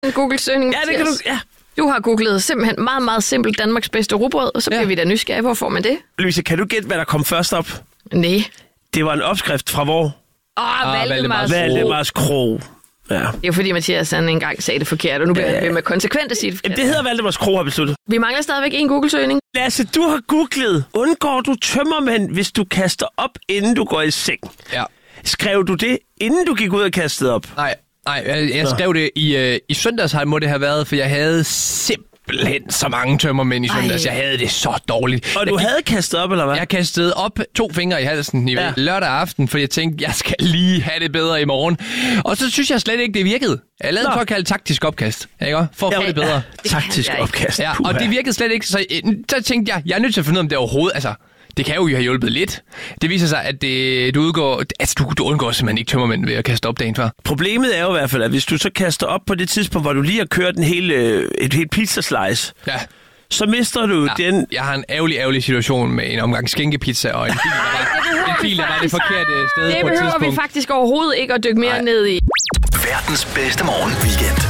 En Google-søgning. Ja, det kan du... Ja. Du har googlet simpelthen meget, meget simpelt Danmarks bedste rugbrød, og så bliver vi da nysgerrige. Hvor får man det? Louise, kan du gætte, hvad der kom først op? Nej. Det var en opskrift fra hvor? Valdemars Krog. Ja. Det er jo fordi, Mathias han engang sagde det forkert, og nu bliver han ved med konsekvent at sige det forkert. Det hedder Valdemars Krog, har besluttet. Vi mangler stadigvæk en Google-søgning. Lasse, du har googlet. Undgår du tømmermænd, hvis du kaster op, inden du går i seng? Ja. Skrev du det, inden du gik ud og kastede op? Nej, jeg skrev det i søndags, må det have været, for jeg havde simpelthen så mange tømmermænd i søndags. Jeg havde det så dårligt. Og du havde kastet op, eller hvad? Jeg kastede op 2 fingre i halsen lørdag aften, for jeg tænkte, jeg skal lige have det bedre i morgen. Og så synes jeg slet ikke, det virkede. Jeg lavede en såkaldt taktisk opkast, ikke? For at få det bedre. Taktisk opkast. Ja, og det virkede slet ikke. Så tænkte jeg er nødt til at finde ud af, om det overhovedet... Altså, det kan jo have hjulpet lidt. Det viser sig, at du undgår simpelthen ikke tømmermænd ved at kaste op dagen før. Problemet er jo i hvert fald, at hvis du så kaster op på det tidspunkt, hvor du lige har kørt et helt pizzaslice, så mister du den... Jeg har en ærgerlig situation med en omgang skinkepizza og en bil, der var det forkerte sted på et tidspunkt. Det behøver vi faktisk overhovedet ikke at dykke mere ned i. Verdens bedste morgenweekend.